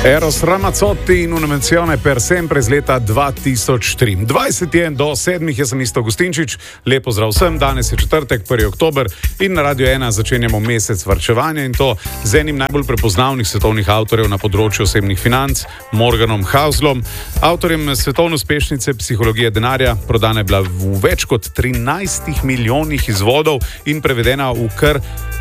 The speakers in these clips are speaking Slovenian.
Eros Ramazzotti in una menzione per sempre iz leta 2003. 20 je do 7, jaz sem Isto Gustinčič. Lepo zdrav vsem, danes je četrtek, 1. oktober in na Radio 1 začenjamo mesec varčevanja in to z enim najbolj prepoznavnih svetovnih avtorjev na področju osebnih financ, Morganom Houselom, avtorjem svetovne uspešnice Psihologije denarja. Prodana je bila v več kot 13 milijonih izvodov in prevedena v kar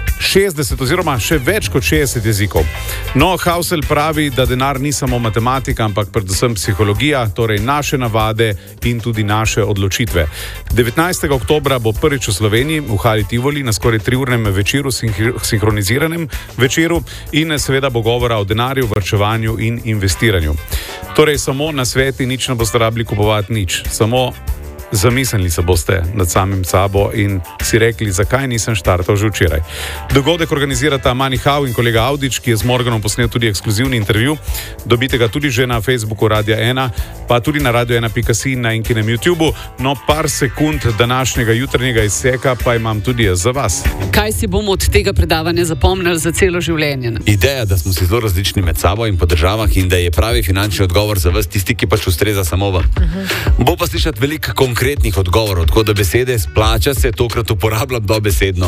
60 oziroma še več kot 60 jezikov. No, Housel pravi, da denar ni samo matematika, ampak predvsem psihologija, torej naše navade in tudi naše odločitve. 19. oktobra bo prvič v Sloveniji v Hali Tivoli na skoraj 3-urnem večeru, sinhroniziranem večeru in seveda bo govora o denarju, varčevanju in investiranju. Torej samo na sveti, nič ne boste rabili kupovati nič, samo zamislili se boste nad samim sabo in si rekli, zakaj nisem štartal že včeraj. Dogodek organizirata Mani Hau in kolega Audič, ki je z Morganom posnel tudi ekskluzivni intervju. Dobite ga tudi že na Facebooku Radia 1, pa tudi na radio1.si na Inkinem YouTubeu. No, par sekund današnjega jutranjega izseka pa imam tudi jaz za vas. Kaj si bomo od tega predavanja zapomnili za celo življenje? Ideja, da smo si zelo različni med sabo in po državah in da je pravi finančni odgovor za vas tisti, ki pač ustreza samo vam. Bo pa slišati veliko konkretnih odgovorov, tako da besede splača se tokrat uporabljam dobesedno.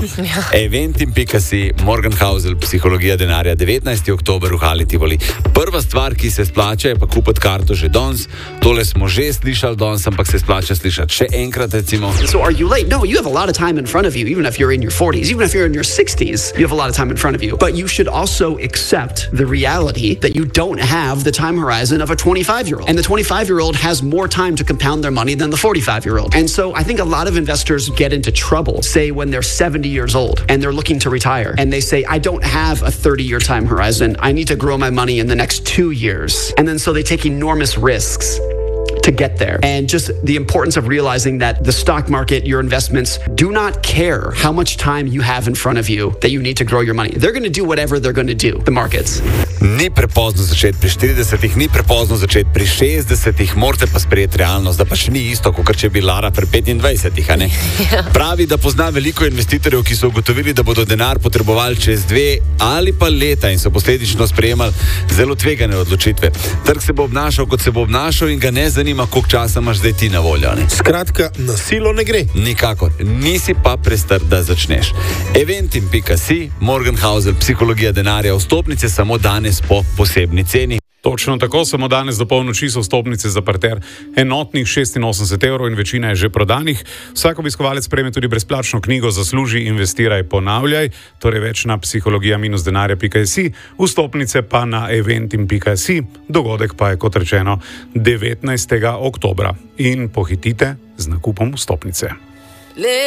Eventim.si, Morgan Housel, Psihologija denarja, 19. oktober v Hali Tivoli. Prva stvar, ki se splača, je pa kupiti karto že danes. Tole smo že slišali danes, ampak se splača slišati še enkrat, recimo. So are you late? No, you have a lot of time in front of you, even if you're in your 40s, even if you're in your 60s, you have a lot of time in front of you. But you should also accept the reality that you don't have the time horizon of a 25-year-old. And the 25-year-old has more time to compound their money than the 45-year-old. And so I think a lot of investors get into trouble, say when they're 70 years old and they're looking to retire. And they say, I don't have a 30-year time horizon. I need to grow my money in the next 2 years. And then so they take enormous risks to get there. And just the importance of realizing that the stock market, your investments, do not care how much time you have in front of you that you need to grow your money. They're going to do whatever they're going to do, the markets. Ni prepozno začeti pri 40-ih, ni prepozno začeti pri 60-ih, morate pa sprejeti realnost, da pa še ni isto, kot če bi Lara pri 25-ih, a ne? Pravi, da pozna veliko investitorjev, ki so ugotovili, da bodo denar potrebovali čez 2 ali pa leta in so posledično sprejemali zelo tvegane odločitve. Trg se bo obnašal, kot se bo obnašal in ga ne zanima, koliko časa imaš zdaj ti na voljo, ne? Skratka, na silo ne gre. Nikakor. Nisi pa prestar, da začneš. Eventim.si, Morgan Housel, Psihologija denarja, vstopnice samo danes po posebni ceni. Točno tako, samo danes do polnoči so vstopnice za parter enotnih 86 evrov in večina je že prodanih. Vsak obiskovalec prejme tudi brezplačno knjigo Zasluži, investiraj, ponavljaj, torej več na psihologija-denarja.si, vstopnice pa na eventim.si, dogodek pa je, kot rečeno, 19. oktobra. In pohitite z nakupom vstopnice.